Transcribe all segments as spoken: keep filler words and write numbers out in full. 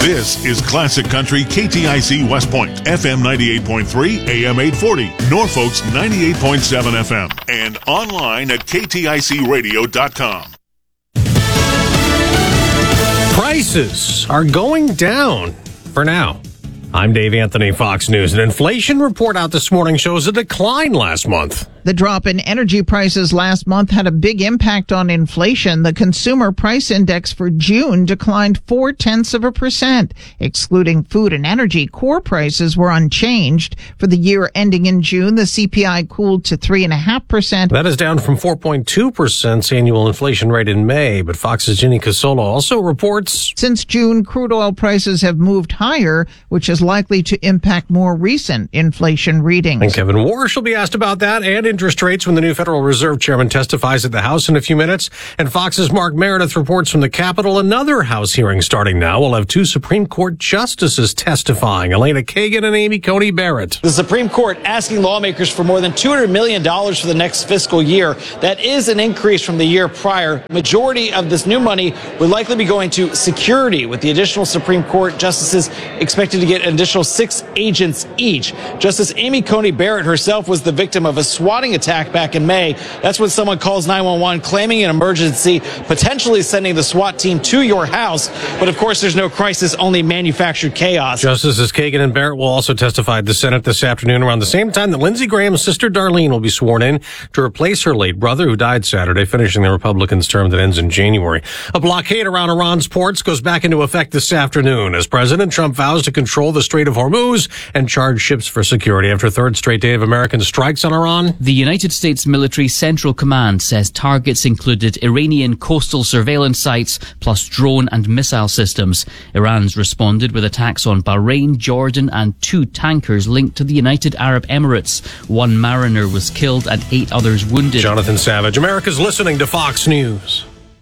This is Classic Country K T I C West Point, F M ninety-eight point three, A M eight forty, Norfolk's ninety-eight point seven F M, and online at K T I C radio dot com. Prices are going down for now. I'm Dave Anthony, Fox News. An inflation report out this morning shows a decline last month. The drop in energy prices last month had a big impact on inflation. The consumer price index for June declined four tenths of a percent. Excluding food and energy, core prices were unchanged. For the year ending in June, the C P I cooled to three point five percent. That is down from four point two percent annual inflation rate in May. But Fox's Ginny Casola also reports, since June, crude oil prices have moved higher, which is likely to impact more recent inflation readings. And Kevin Warsh will be asked about that and interest rates when the new Federal Reserve Chairman testifies at the House in a few minutes. And Fox's Mark Meredith reports from the Capitol. Another House hearing starting now. We'll have two Supreme Court justices testifying, Elena Kagan and Amy Coney Barrett. The Supreme Court asking lawmakers for more than two hundred million dollars for the next fiscal year. That is an increase from the year prior. Majority of this new money would likely be going to security, with the additional Supreme Court justices expected to get an additional six agents each. Justice Amy Coney Barrett herself was the victim of a swatting attack back in May. That's when someone calls nine one one claiming an emergency, potentially sending the SWAT team to your house. But of course, there's no crisis, only manufactured chaos. Justices Kagan and Barrett will also testify at the Senate this afternoon around the same time that Lindsey Graham's sister Darlene will be sworn in to replace her late brother, who died Saturday, finishing the Republicans' term that ends in January. A blockade around Iran's ports goes back into effect this afternoon as President Trump vows to control the Strait of Hormuz and charge ships for security after a third straight day of American strikes on Iran. The United States Military Central Command says targets included Iranian coastal surveillance sites plus drone and missile systems. Iran's responded with attacks on Bahrain, Jordan and two tankers linked to the United Arab Emirates. One mariner was killed and eight others wounded. Jonathan Savage, America's listening to Fox News.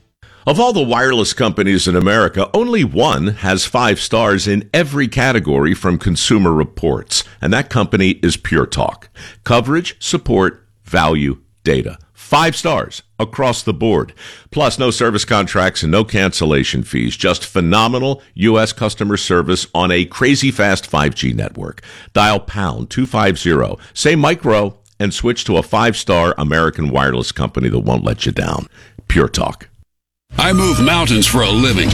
Of all the wireless companies in America, only one has five stars in every category from Consumer Reports, and that company is Pure Talk. Coverage, support, value, data. Five stars across the board. Plus, no service contracts and no cancellation fees. Just phenomenal U S customer service on a crazy fast five G network. Dial pound two fifty, say micro, and switch to a five-star American wireless company that won't let you down. Pure Talk. I move mountains for a living.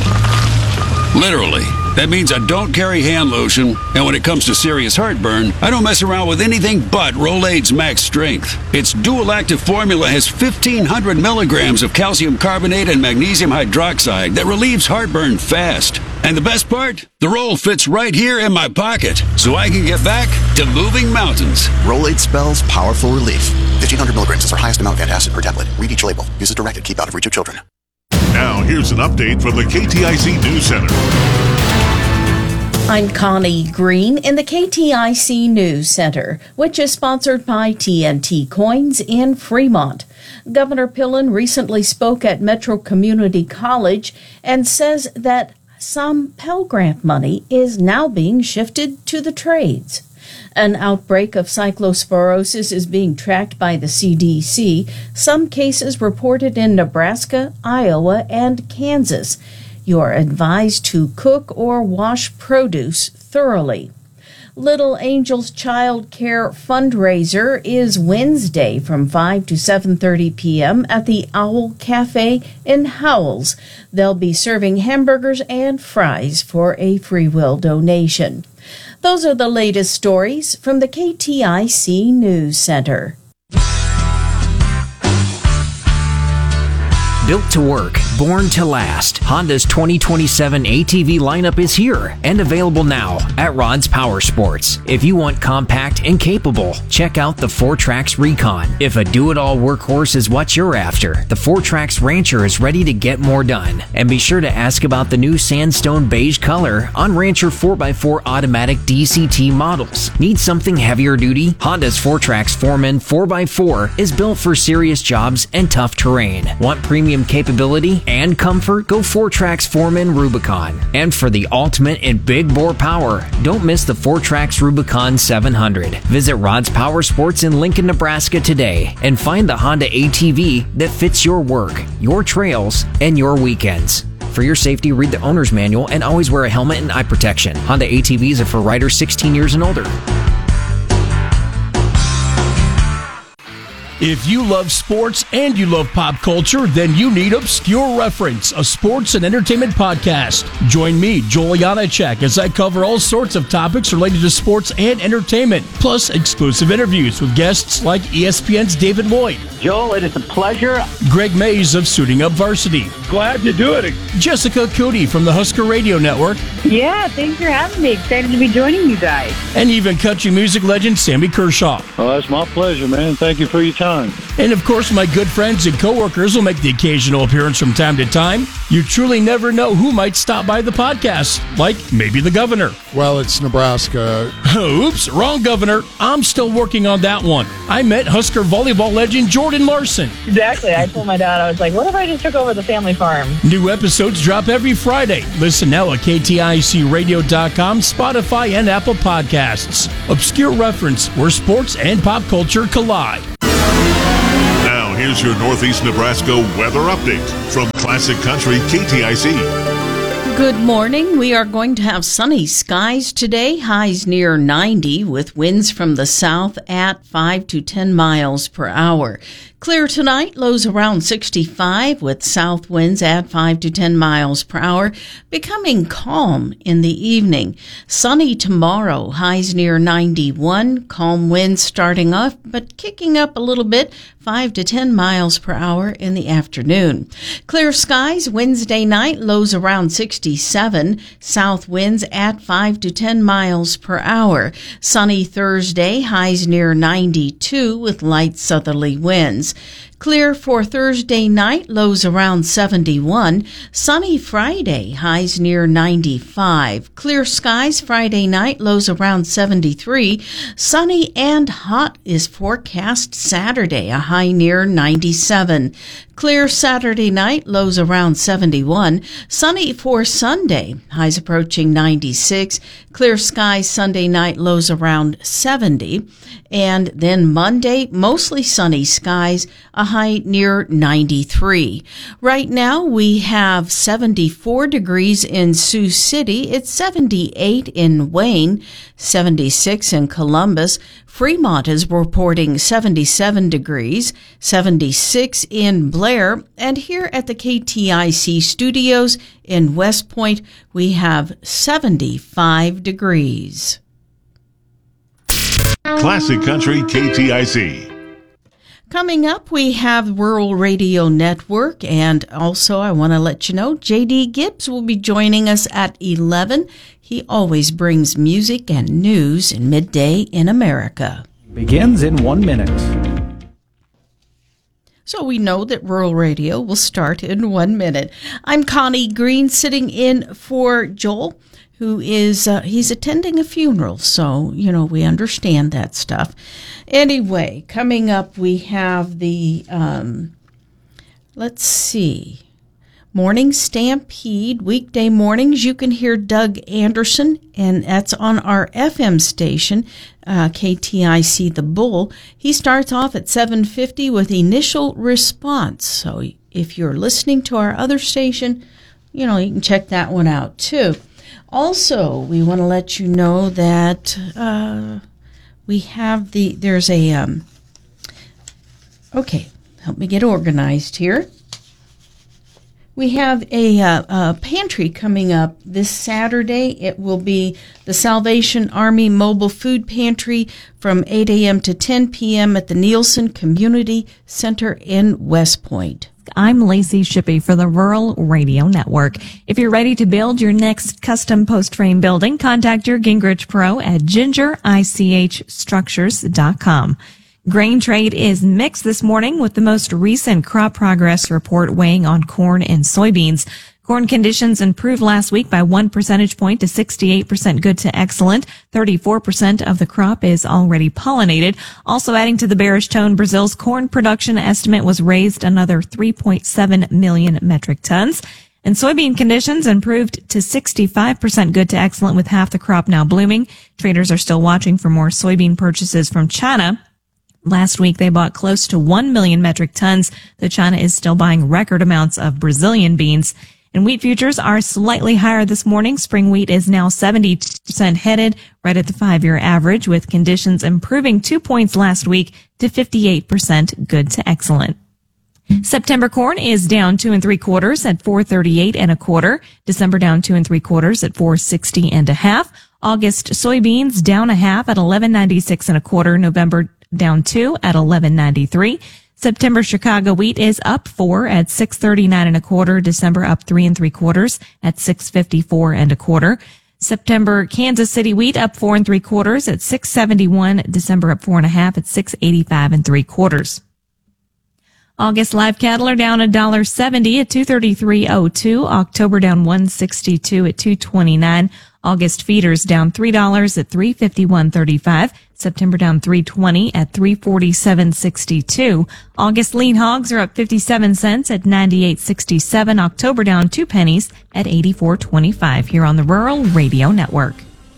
Literally. That means I don't carry hand lotion, and when it comes to serious heartburn, I don't mess around with anything but Rolaids Max Strength. Its dual-active formula has fifteen hundred milligrams of calcium carbonate and magnesium hydroxide that relieves heartburn fast. And the best part? The roll fits right here in my pocket, so I can get back to moving mountains. Rolaids spells powerful relief. fifteen hundred milligrams is our highest amount of antacid per tablet. Read each label. Use as directed. Keep out of reach of children. Now, here's an update from the K T I C News Center. I'm Connie Green in the K T I C News Center, which is sponsored by T N T Coins in Fremont. Governor Pillen recently spoke at Metro Community College and says that some Pell Grant money is now being shifted to the trades. An outbreak of cyclosporosis is being tracked by the C D C, some cases reported in Nebraska, Iowa, and Kansas. You are advised to cook or wash produce thoroughly. Little Angels Child Care fundraiser is Wednesday from five to seven thirty p.m. at the Owl Cafe in Howells. They'll be serving hamburgers and fries for a free will donation. Those are the latest stories from the K T I C News Center. Built to work, born to last, Honda's twenty twenty-seven A T V lineup is here and available now at Rod's Power Sports. If you want compact and capable, check out the four Trax Recon. If a do-it-all workhorse is what you're after, the four Trax Rancher is ready to get more done. And be sure to ask about the new sandstone beige color on Rancher four by four automatic D C T models. Need something heavier duty? Honda's four Trax Foreman four by four is built for serious jobs and tough terrain. Want premium capability and comfort? Go four Trax Foreman Rubicon. And for the ultimate in big bore power, don't miss the four Trax Rubicon seven hundred. Visit Rod's Power Sports in Lincoln, Nebraska today and find the Honda A T V that fits your work, your trails, and your weekends. For your safety, read the owner's manual and always wear a helmet and eye protection. Honda A T Vs are for riders sixteen years and older. If you love sports and you love pop culture, then you need Obscure Reference, a sports and entertainment podcast. Join me, Joel Janacek, as I cover all sorts of topics related to sports and entertainment, plus exclusive interviews with guests like E S P N's David Lloyd. Joel, it is a pleasure. Greg Mays of Suiting Up Varsity. Glad to do it. Jessica Cootie from the Husker Radio Network. Yeah, thanks for having me. Excited to be joining you guys. And even country music legend Sammy Kershaw. Oh, that's my pleasure, man. Thank you for your time. And of course, my good friends and coworkers will make the occasional appearance from time to time. You truly never know who might stop by the podcast, like maybe the governor. Well, it's Nebraska. Oops, wrong governor. I'm still working on that one. I met Husker volleyball legend Jordan Larson. Exactly. I told my dad, I was like, what if I just took over the family farm? New episodes drop every Friday. Listen now at K T I C radio dot com, Spotify, and Apple Podcasts. Obscure Reference, where sports and pop culture collide. Now, here's your Northeast Nebraska weather update from Classic Country K T I C. Good morning. We are going to have sunny skies today, highs near ninety, with winds from the south at five to ten miles per hour. Clear tonight, lows around sixty-five, with south winds at five to ten miles per hour, becoming calm in the evening. Sunny tomorrow, highs near ninety-one, calm winds starting off, but kicking up a little bit, five to ten miles per hour in the afternoon. Clear skies Wednesday night, lows around sixty-seven, south winds at five to ten miles per hour. Sunny Thursday, highs near ninety-two, with light southerly winds. Clear for Thursday night, lows around seventy-one. Sunny Friday, highs near ninety-five. Clear skies Friday night, lows around seventy-three. Sunny and hot is forecast Saturday, a high near ninety-seven. Clear Saturday night, lows around seventy-one. Sunny for Sunday, highs approaching ninety-six. Clear skies Sunday night, lows around seventy. And then Monday, mostly sunny skies, a high near ninety-three. Right now, we have seventy-four degrees in Sioux City. It's seventy-eight in Wayne, seventy-six in Columbus. Fremont is reporting seventy-seven degrees, seventy-six in Blair, and here at the K T I C studios in West Point, we have seventy-five degrees. Classic Country K T I C. Coming up, we have Rural Radio Network, and also I want to let you know J D Gibbs will be joining us at eleven. He always brings music and news in Midday in America. Begins in one minute. So we know that Rural Radio will start in one minute. I'm Connie Green, sitting in for Joel, who is, uh, he's attending a funeral, so, you know, we understand that stuff. Anyway, coming up, we have the, um, let's see, Morning Stampede. Weekday mornings, you can hear Doug Anderson, and that's on our F M station, uh, K T I C The Bull. He starts off at seven fifty with Initial Response. So if you're listening to our other station, you know, you can check that one out, too. Also, we want to let you know that uh, we have the, there's a, um, okay, help me get organized here. We have a, uh, a pantry coming up this Saturday. It will be the Salvation Army Mobile Food Pantry from eight a.m. to ten p.m. at the Nielsen Community Center in West Point. I'm Lacey Shippey for the Rural Radio Network. If you're ready to build your next custom post frame building, contact your Gingrich Pro at ginger ich structures dot com. Grain trade is mixed this morning with the most recent crop progress report weighing on corn and soybeans. Corn conditions improved last week by one percentage point to sixty-eight percent good to excellent. thirty-four percent of the crop is already pollinated. Also adding to the bearish tone, Brazil's corn production estimate was raised another three point seven million metric tons. And soybean conditions improved to sixty-five percent good to excellent with half the crop now blooming. Traders are still watching for more soybean purchases from China. Last week, they bought close to one million metric tons, though China is still buying record amounts of Brazilian beans. And wheat futures are slightly higher this morning. Spring wheat is now seventy percent headed, right at the five-year average, with conditions improving two points last week to fifty-eight percent good to excellent. September corn is down two and three quarters at four thirty-eight and a quarter. December down two and three quarters at four sixty and a half. August soybeans down a half at eleven ninety-six and a quarter. November down two at eleven ninety-three. September Chicago wheat is up four at six thirty-nine and a quarter. December up three and three quarters at six fifty-four and a quarter. September Kansas City wheat up four and three quarters at six seventy-one. December up four and a half at six eighty-five and three quarters. August live cattle are down one dollar seventy at two thirty-three oh two. October down one sixty-two at two twenty-nine. August feeders down three dollars at three fifty-one thirty-five. September down three twenty at three forty-seven sixty-two. August lean hogs are up fifty-seven cents at ninety-eight sixty-seven. October down two pennies at eighty-four twenty-five here on the Rural Radio Network.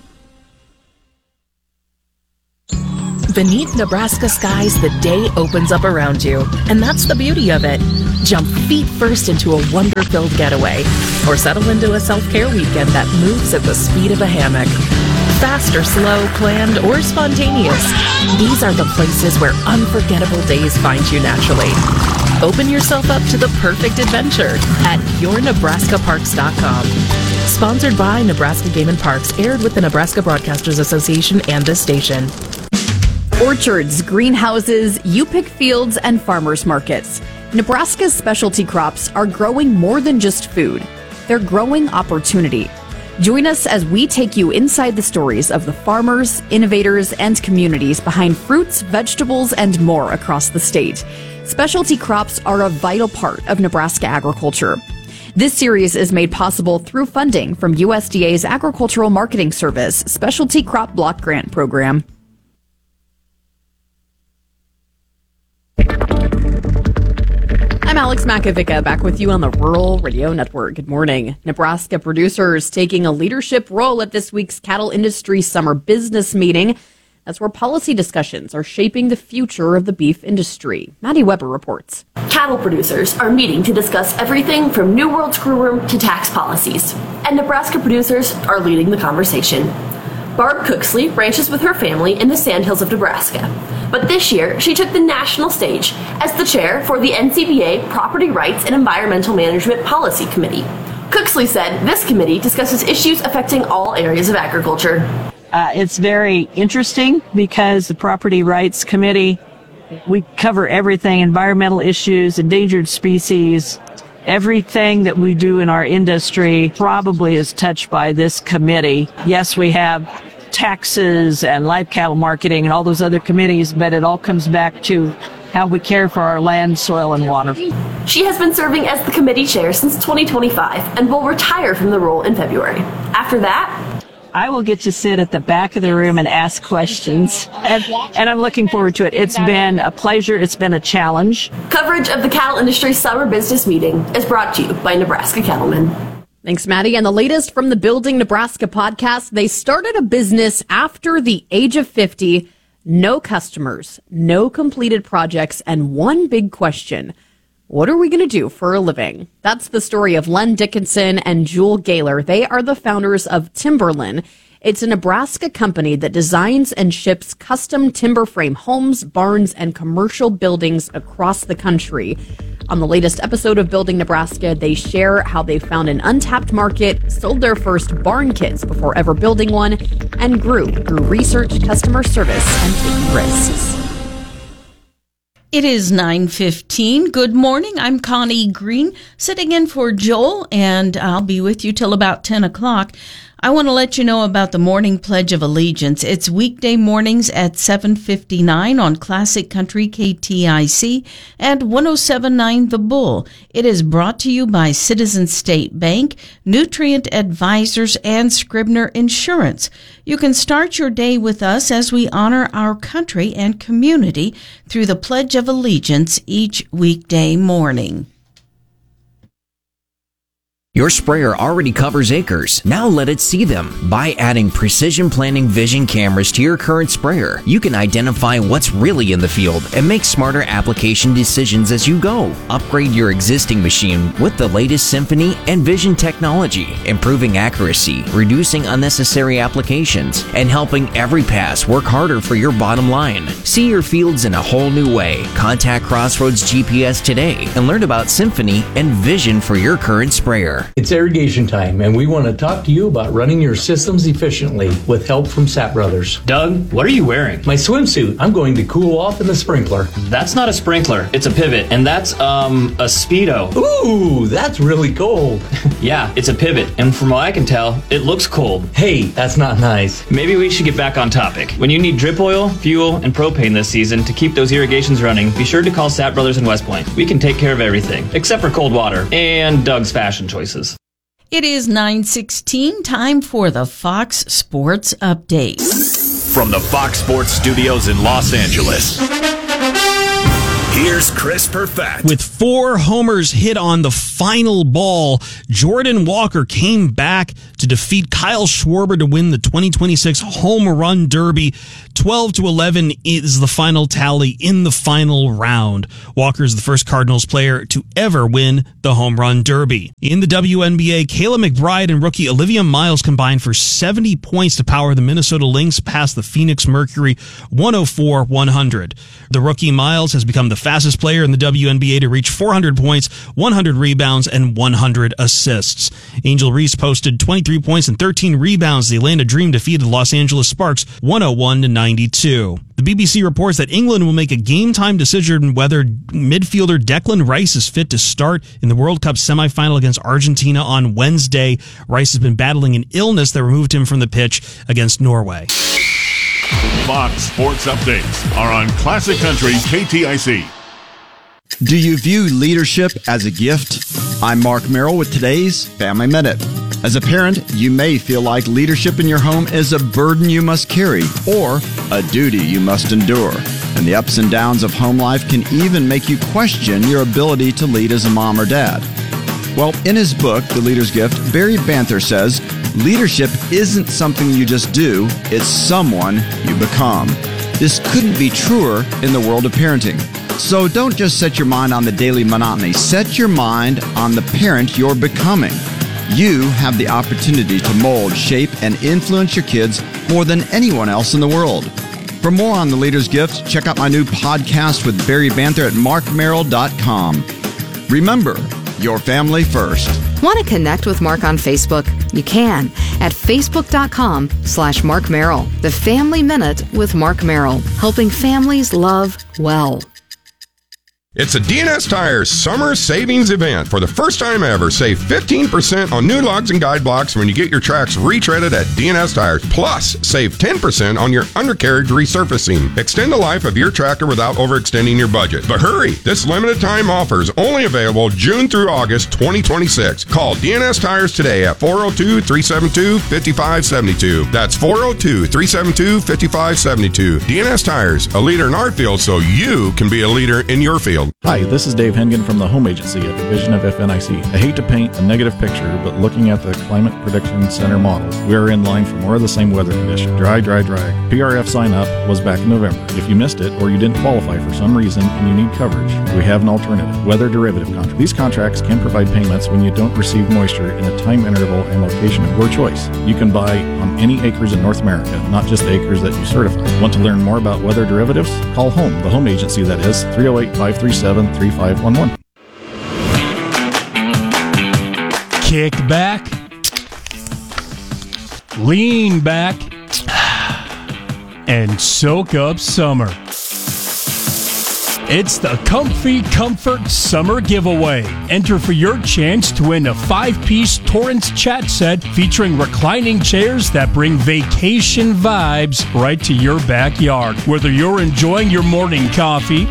Beneath Nebraska skies, the day opens up around you. And that's the beauty of it. Jump feet first into a wonder-filled getaway, or settle into a self-care weekend that moves at the speed of a hammock. Fast or slow, planned or spontaneous, these are the places where unforgettable days find you naturally. Open yourself up to the perfect adventure at your nebraska parks dot com. Sponsored by Nebraska Game and Parks, aired with the Nebraska Broadcasters Association and this station. Orchards, greenhouses, U-Pick fields, and farmers markets. Nebraska's specialty crops are growing more than just food. They're growing opportunity. Join us as we take you inside the stories of the farmers, innovators, and communities behind fruits, vegetables, and more across the state. Specialty crops are a vital part of Nebraska agriculture. This series is made possible through funding from U S D A's Agricultural Marketing Service Specialty Crop Block Grant Program. I'm Alex Makovica, back with you on the Rural Radio Network. Good morning. Nebraska producers taking a leadership role at this week's Cattle Industry Summer Business Meeting. That's where policy discussions are shaping the future of the beef industry. Maddie Weber reports. Cattle producers are meeting to discuss everything from New World Screwroom to tax policies. And Nebraska producers are leading the conversation. Barb Cooksley ranches with her family in the Sandhills of Nebraska. But this year, she took the national stage as the chair for the N C B A Property Rights and Environmental Management Policy Committee. Cooksley said this committee discusses issues affecting all areas of agriculture. Uh, it's very interesting because the Property Rights Committee, we cover everything, environmental issues, endangered species. Everything that we do in our industry probably is touched by this committee. Yes, we have taxes and live cattle marketing and all those other committees, but it all comes back to how we care for our land, soil, and water. She has been serving as the committee chair since twenty twenty-five and will retire from the role in February. After that, I will get to sit at the back of the room and ask questions, and, and I'm looking forward to it. It's been a pleasure. It's been a challenge. Coverage of the Cattle Industry Summer Business Meeting is brought to you by Nebraska Cattlemen. Thanks, Maddie. And the latest from the Building Nebraska podcast, they started a business after the age of fifty, no customers, no completed projects, and one big question. What are we going to do for a living? That's the story of Len Dickinson and Jewel Gaylor. They are the founders of Timberlin. It's a Nebraska company that designs and ships custom timber frame homes, barns, and commercial buildings across the country. On the latest episode of Building Nebraska, they share how they found an untapped market, sold their first barn kits before ever building one, and grew through research, customer service, and taking risks. It is nine fifteen. Good morning. I'm Connie Green, sitting in for Joel, and I'll be with you till about ten o'clock. I want to let you know about the Morning Pledge of Allegiance. It's weekday mornings at seven fifty-nine on Classic Country K T I C and one oh seven point nine The Bull. It is brought to you by Citizen State Bank, Nutrient Advisors, and Scribner Insurance. You can start your day with us as we honor our country and community through the Pledge of Allegiance each weekday morning. Your sprayer already covers acres. Now let it see them. By adding Precision Planting Vision cameras to your current sprayer, you can identify what's really in the field and make smarter application decisions as you go. Upgrade your existing machine with the latest Symphony and Vision technology, improving accuracy, reducing unnecessary applications, and helping every pass work harder for your bottom line. See your fields in a whole new way. Contact Crossroads G P S today and learn about Symphony and Vision for your current sprayer. It's irrigation time, and we want to talk to you about running your systems efficiently with help from Sapp Brothers. Doug, what are you wearing? My swimsuit. I'm going to cool off in the sprinkler. That's not a sprinkler. It's a pivot, and that's, um, a Speedo. Ooh, that's really cold. Yeah, it's a pivot, and from what I can tell, it looks cold. Hey, that's not nice. Maybe we should get back on topic. When you need drip oil, fuel, and propane this season to keep those irrigations running, be sure to call Sapp Brothers in West Point. We can take care of everything, except for cold water and Doug's fashion choices. It is nine sixteen, time for the Fox Sports Update. From the Fox Sports Studios in Los Angeles, here's Chris Perfett. With four homers hit on the final ball, Jordan Walker came back to defeat Kyle Schwarber to win the twenty twenty-six Home Run Derby. twelve to eleven is the final tally in the final round. Walker is the first Cardinals player to ever win the Home Run Derby. In the W N B A, Kayla McBride and rookie Olivia Miles combined for seventy points to power the Minnesota Lynx past the Phoenix Mercury one oh four one hundred. The rookie Miles has become the fastest player in the W N B A to reach four hundred points, one hundred rebounds, and one hundred assists. Angel Reese posted twenty-three points and thirteen rebounds. The Atlanta Dream defeated the Los Angeles Sparks one oh one to ninety-two. The B B C reports that England will make a game-time decision whether midfielder Declan Rice is fit to start in the World Cup semifinal against Argentina on Wednesday. Rice has been battling an illness that removed him from the pitch against Norway. Fox Sports Updates are on Classic Country K T I C. Do you view leadership as a gift? I'm Mark Merrill with today's Family Minute. As a parent, you may feel like leadership in your home is a burden you must carry or a duty you must endure. And the ups and downs of home life can even make you question your ability to lead as a mom or dad. Well, in his book, The Leader's Gift, Barry Banther says, leadership isn't something you just do, it's someone you become. This couldn't be truer in the world of parenting. So don't just set your mind on the daily monotony. Set your mind on the parent you're becoming. You have the opportunity to mold, shape, and influence your kids more than anyone else in the world. For more on The Leader's Gift, check out my new podcast with Barry Banther at mark merrill dot com. Remember, your family first. Want to connect with Mark on Facebook? You can at facebook.com slash Mark Merrill. The Family Minute with Mark Merrill, helping families love well. It's a D N S Tires summer savings event. For the first time ever, save fifteen percent on new lugs and guide blocks when you get your tracks retreaded at D N S Tires. Plus, save ten percent on your undercarriage resurfacing. Extend the life of your tractor without overextending your budget. But hurry, this limited time offer is only available June through August twenty twenty-six. Call D N S Tires today at four oh two, three seven two, five five seven two. That's four oh two, three seven two, five five seven two. D N S Tires, a leader in our field so you can be a leader in your field. Hi, this is Dave Hengen from the Home Agency, a division of F N I C. I hate to paint a negative picture, but looking at the Climate Prediction Center models, we are in line for more of the same weather condition. Dry, dry, dry. P R F sign up was back in November. If you missed it or you didn't qualify for some reason and you need coverage, we have an alternative. Weather derivative contract. These contracts can provide payments when you don't receive moisture in a time interval and location of your choice. You can buy on any acres in North America, not just the acres that you certify. Want to learn more about weather derivatives? Call HOME, the Home Agency that is, three oh eight, five three seven, three five one one. Kick back, lean back, and soak up summer. It's the Comfy Comfort Summer Giveaway. Enter for your chance to win a five-piece Torrance chat set featuring reclining chairs that bring vacation vibes right to your backyard. Whether you're enjoying your morning coffee,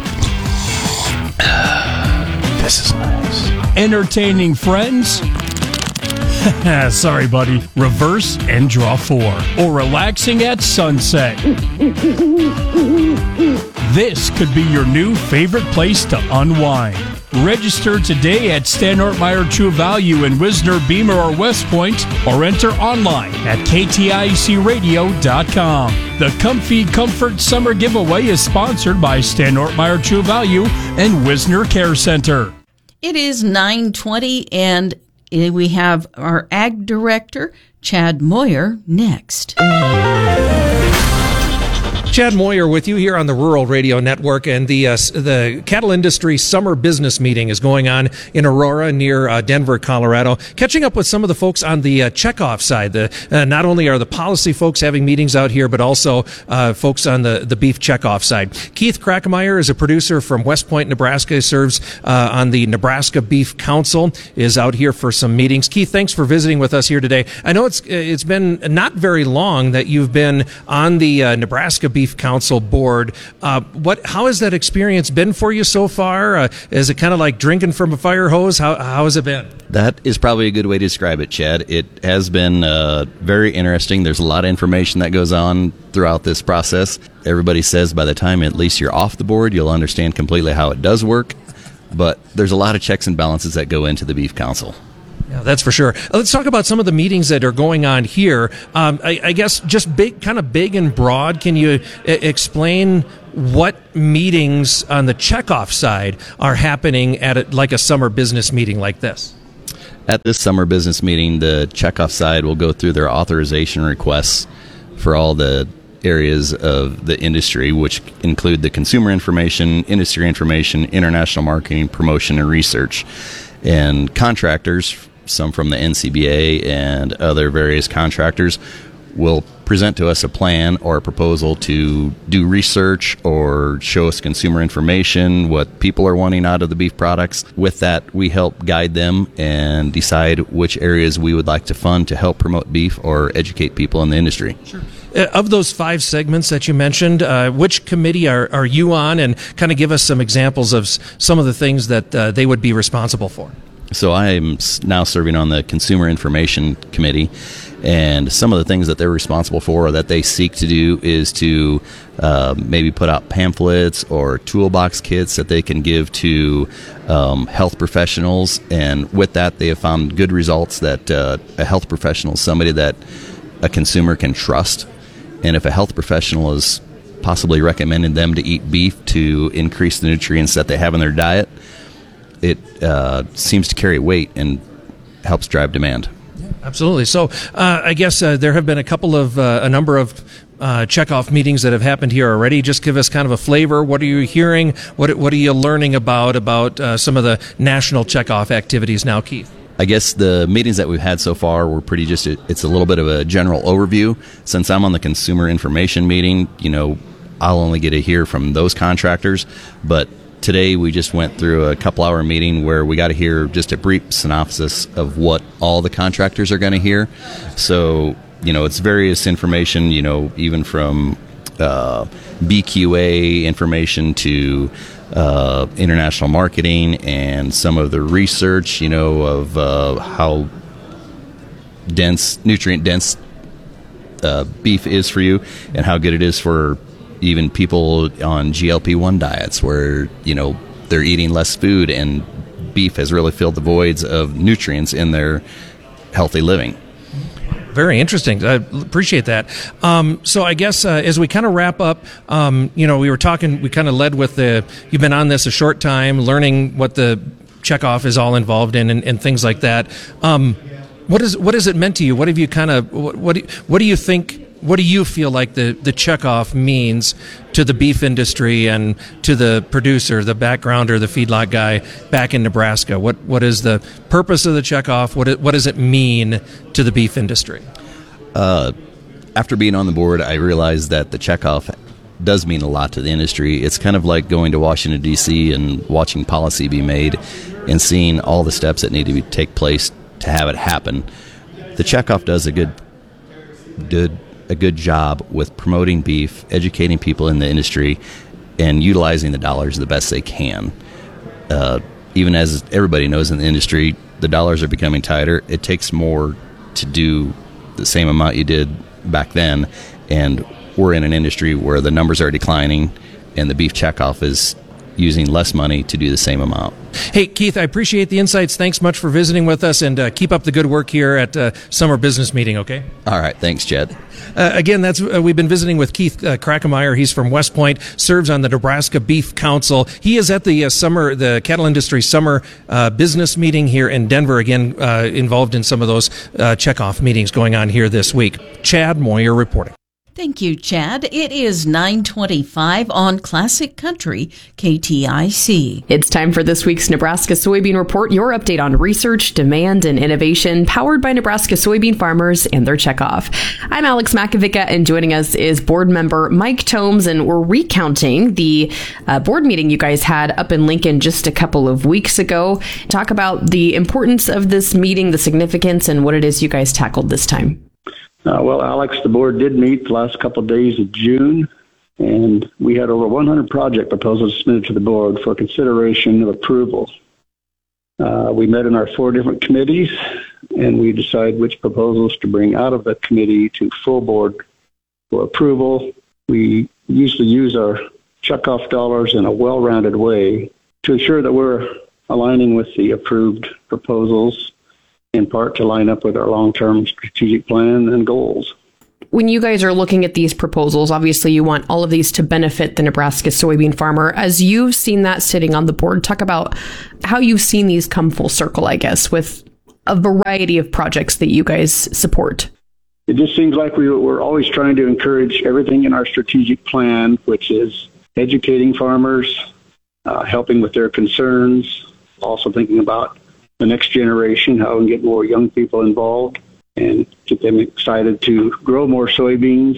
this is nice, entertaining friends, sorry buddy, reverse and draw four, or relaxing at sunset, this could be your new favorite place to unwind. Register today at Stan Ortmeyer True Value in Wisner, Beamer, or West Point, or enter online at K T I C radio dot com. The Comfy Comfort Summer Giveaway is sponsored by Stan Ortmeyer True Value and Wisner Care Center. It is nine twenty, and we have our Ag Director, Chad Moyer, next. Chad Moyer with you here on the Rural Radio Network, and the uh, the cattle industry summer business meeting is going on in Aurora near uh, Denver, Colorado. Catching up with some of the folks on the uh, checkoff side. The, uh, not only are the policy folks having meetings out here, but also uh, folks on the, the beef checkoff side. Keith Krakemeyer is a producer from West Point, Nebraska. He serves uh, on the Nebraska Beef Council, is out here for some meetings. Keith, thanks for visiting with us here today. I know it's it's been not very long that you've been on the uh, Nebraska Beef Beef Council board. Uh, what? How has that experience been for you so far? Uh, is it kind of like drinking from a fire hose? How, how has it been? That is probably a good way to describe it, Chad. It has been uh, very interesting. There's a lot of information that goes on throughout this process. Everybody says by the time at least you're off the board, you'll understand completely how it does work. But there's a lot of checks and balances that go into the Beef Council. Yeah, that's for sure. Let's talk about some of the meetings that are going on here. Um, I, I guess just big, kind of big and broad. Can you I- explain what meetings on the checkoff side are happening at a, like a summer business meeting like this? At this summer business meeting, the checkoff side will go through their authorization requests for all the areas of the industry, which include the consumer information, industry information, international marketing, promotion, and research. And contractors, some from the N C B A and other various contractors, will present to us a plan or a proposal to do research or show us consumer information, what people are wanting out of the beef products. With that, we help guide them and decide which areas we would like to fund to help promote beef or educate people in the industry. Sure. Uh, of those five segments that you mentioned, uh, which committee are, are you on? And kind of give us some examples of s- some of the things that uh, they would be responsible for. So I am now serving on the Consumer Information Committee, and some of the things that they're responsible for or that they seek to do is to uh, maybe put out pamphlets or toolbox kits that they can give to um, health professionals. And with that, they have found good results that uh, a health professional is somebody that a consumer can trust. And if a health professional is possibly recommending them to eat beef to increase the nutrients that they have in their diet, it uh, seems to carry weight and helps drive demand. Absolutely. So uh, I guess uh, there have been a couple of, uh, a number of uh, checkoff meetings that have happened here already. Just give us kind of a flavor. What are you hearing? What What are you learning about, about uh, some of the national checkoff activities now, Keith? I guess the meetings that we've had so far were pretty just, it's a little bit of a general overview. Since I'm on the consumer information meeting, you know, I'll only get to hear from those contractors, but today we just went through a couple hour meeting where we got to hear just a brief synopsis of what all the contractors are going to hear. So, you know, it's various information, you know, even from uh, B Q A information to uh, international marketing and some of the research, you know, of uh, how dense, nutrient dense uh, beef is for you and how good it is for even people on G L P one diets where, you know, they're eating less food and beef has really filled the voids of nutrients in their healthy living. Very interesting. I appreciate that. Um, so I guess uh, as we kind of wrap up, um, you know, we were talking, we kind of led with the, you've been on this a short time, learning what the checkoff is all involved in and, and things like that. Um, what is what has it meant to you? What have you kind of, what, what, do, what do you think, what do you feel like the, the checkoff means to the beef industry and to the producer, the backgrounder, the feedlot guy back in Nebraska? What What is the purpose of the checkoff? What, what does it mean to the beef industry? Uh, after being on the board, I realized that the checkoff does mean a lot to the industry. It's kind of like going to Washington, D C and watching policy be made and seeing all the steps that need to be, take place to have it happen. The checkoff does a good, good a good job with promoting beef, educating people in the industry, and utilizing the dollars the best they can. Uh, even as everybody knows in the industry, the dollars are becoming tighter. It takes more to do the same amount you did back then, and we're in an industry where the numbers are declining, and the beef checkoff is using less money to do the same amount. Hey, Keith, I appreciate the insights. Thanks much for visiting with us, and uh, keep up the good work here at uh, Summer Business Meeting, okay? All right. Thanks, Chad. Uh, again, that's uh, we've been visiting with Keith uh, Krakemeyer. He's from West Point, serves on the Nebraska Beef Council. He is at the uh, summer, the cattle industry summer uh, business meeting here in Denver. Again, uh, involved in some of those uh, checkoff meetings going on here this week. Chad Moyer reporting. Thank you, Chad. It is nine twenty-five on Classic Country, K T I C. It's time for this week's Nebraska Soybean Report, your update on research, demand, and innovation, powered by Nebraska soybean farmers and their checkoff. I'm Alex Makovica, and joining us is board member Mike Tomes, and we're recounting the uh, board meeting you guys had up in Lincoln just a couple of weeks ago. Talk about the importance of this meeting, the significance, and what it is you guys tackled this time. Uh, well, Alex, the board did meet the last couple of days of June, and we had over one hundred project proposals submitted to the board for consideration of approval. Uh, we met in our four different committees, and we decided which proposals to bring out of the committee to full board for approval. We usually use our checkoff dollars in a well-rounded way to ensure that we're aligning with the approved proposals, in part to line up with our long-term strategic plan and goals. When you guys are looking at these proposals, obviously you want all of these to benefit the Nebraska soybean farmer. As you've seen that sitting on the board, talk about how you've seen these come full circle, I guess, with a variety of projects that you guys support. It just seems like we, we're always trying to encourage everything in our strategic plan, which is educating farmers, uh, helping with their concerns, also thinking about the next generation, how we can get more young people involved and get them excited to grow more soybeans.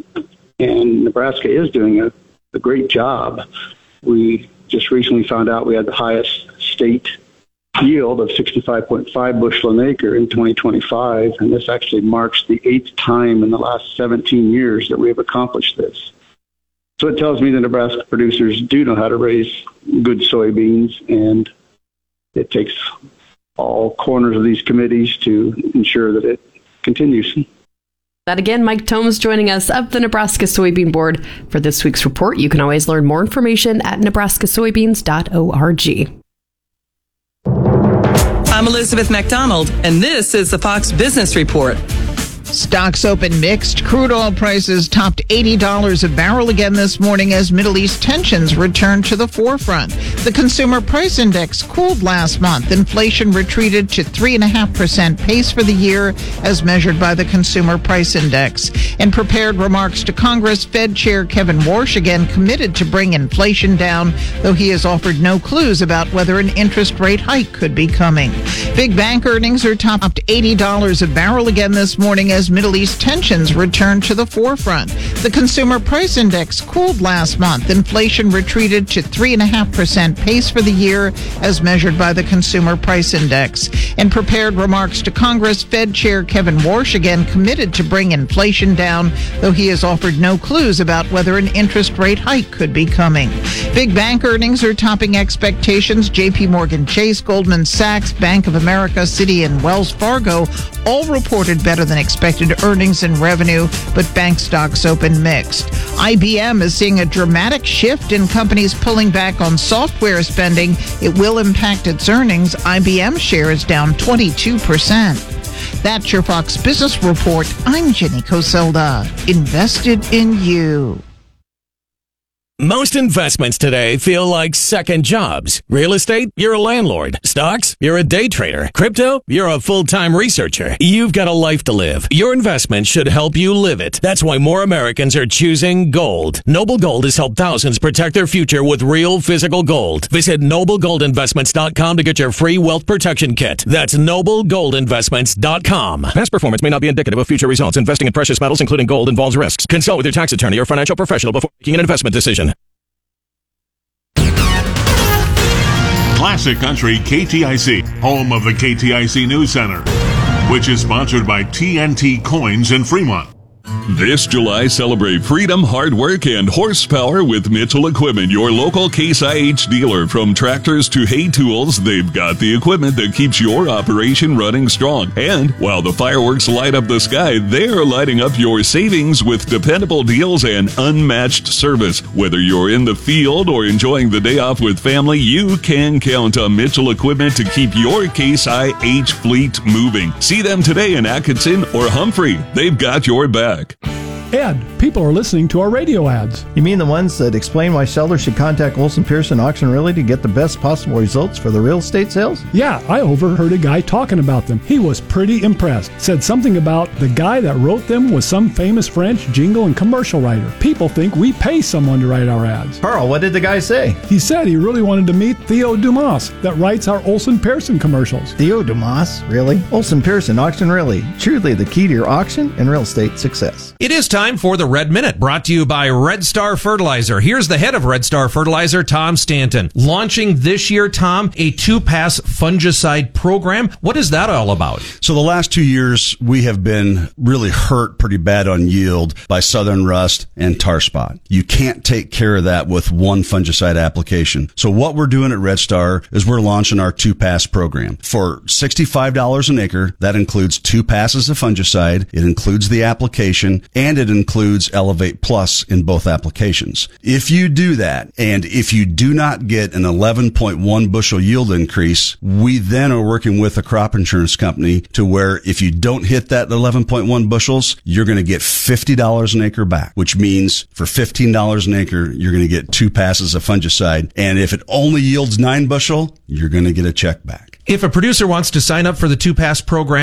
And Nebraska is doing a, a great job. We just recently found out we had the highest state yield of sixty-five point five bushel an acre in twenty twenty-five, and this actually marks the eighth time in the last seventeen years that we have accomplished this. So it tells me the Nebraska producers do know how to raise good soybeans, and it takes all corners of these committees to ensure that it continues. That again, Mike Tomes joining us up the Nebraska Soybean Board for this week's report. You can always learn more information at nebraska soybeans dot org. I'm Elizabeth McDonald, and this is the Fox Business Report. Stocks open mixed. Crude oil prices topped eighty dollars a barrel again this morning as Middle East tensions return to the forefront. The consumer price index cooled last month. Inflation retreated to three point five percent pace for the year as measured by the consumer price index. In prepared remarks to Congress, Fed Chair Kevin Warsh again committed to bring inflation down, though he has offered no clues about whether an interest rate hike could be coming. Big bank earnings are topped eighty dollars a barrel again this morning as As Middle East tensions return to the forefront. The consumer price index cooled last month. Inflation retreated to three point five percent pace for the year as measured by the consumer price index. In prepared remarks to Congress, Fed Chair Kevin Warsh again committed to bring inflation down, though he has offered no clues about whether an interest rate hike could be coming. Big bank earnings are topping expectations. J P Morgan Chase, Goldman Sachs, Bank of America, Citi, and Wells Fargo all reported better than expected earnings and revenue, but bank stocks open mixed. I B M is seeing a dramatic shift in companies pulling back on software spending. It will impact its earnings. I B M share is down twenty-two percent. That's your Fox Business Report. I'm Jenny Coselda. Invested in you. Most investments today feel like second jobs. Real estate, you're a landlord. Stocks, you're a day trader. Crypto, you're a full-time researcher. You've got a life to live. Your investment should help you live it. That's why more Americans are choosing gold. Noble Gold has helped thousands protect their future with real physical gold. Visit noble gold investments dot com to get your free wealth protection kit. That's noble gold investments dot com. Past performance may not be indicative of future results. Investing in precious metals, including gold, involves risks. Consult with your tax attorney or financial professional before making an investment decision. Classic Country K T I C, home of the K T I C News Center, which is sponsored by T N T Coins in Fremont. This July, celebrate freedom, hard work, and horsepower with Mitchell Equipment, your local Case I H dealer. From tractors to hay tools, they've got the equipment that keeps your operation running strong. And while the fireworks light up the sky, they're lighting up your savings with dependable deals and unmatched service. Whether you're in the field or enjoying the day off with family, you can count on Mitchell Equipment to keep your Case I H fleet moving. See them today in Atkinson or Humphrey. They've got your back. Ed, people are listening to our radio ads. You mean the ones that explain why sellers should contact Olson Pearson Auction Realty to get the best possible results for the real estate sales? Yeah, I overheard a guy talking about them. He was pretty impressed. Said something about the guy that wrote them was some famous French jingle and commercial writer. People think we pay someone to write our ads. Carl, what did the guy say? He said he really wanted to meet Theo Dumas that writes our Olson Pearson commercials. Theo Dumas? Really? Olson Pearson Auction Realty. Truly the key to your auction and real estate success. It is time for the Red Minute, brought to you by Red Star Fertilizer. Here's the head of Red Star Fertilizer, Tom Stanton. Launching this year, Tom, a two-pass fungicide program. What is that all about? So the last two years, we have been really hurt pretty bad on yield by southern rust and tar spot. You can't take care of that with one fungicide application. So what we're doing at Red Star is we're launching our two-pass program. For sixty-five dollars an acre, that includes two passes of fungicide, it includes the application, and it includes Elevate Plus in both applications. If you do that, and if you do not get an eleven point one bushel yield increase, we then are working with a crop insurance company to where if you don't hit that eleven point one bushels, you're going to get fifty dollars an acre back, which means for fifteen dollars an acre, you're going to get two passes of fungicide. And if it only yields nine bushel, you're going to get a check back. If a producer wants to sign up for the two-pass program,